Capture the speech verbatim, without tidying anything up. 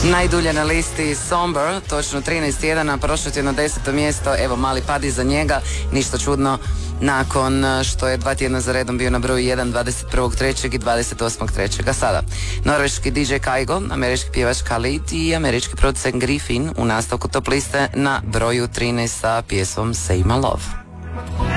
Najdulje na listi Somber, točno trinaest tjedana, prošlo je na deseto mjesto, evo mali pad iza njega, ništa čudno nakon što je dva tjedna za redom bio na broju jedan dvadeset prvog trećeg i dvadeset osmog trećeg A sada, norveški D J Kygo, američki pjevač Khalid i američki producent Griffin u nastavku top liste na broju trinaest sa pjesmom Say My Love.